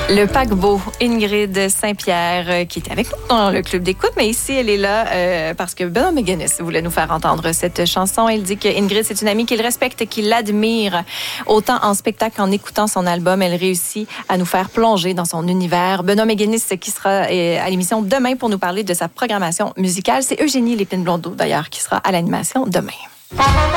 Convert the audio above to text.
Le paquebot, Ingrid Saint-Pierre, qui était avec nous dans le club d'écoute, mais ici, elle est là parce que Benoît McGuinness voulait nous faire entendre cette chanson. Il dit que Ingrid, c'est une amie qu'il respecte et qu'il admire. Autant en spectacle qu'en écoutant son album, elle réussit à nous faire plonger dans son univers. Benoît McGuinness, qui sera à l'émission demain pour nous parler de sa programmation musicale. C'est Eugénie Lépine-Blondeau, d'ailleurs, qui sera à l'animation demain.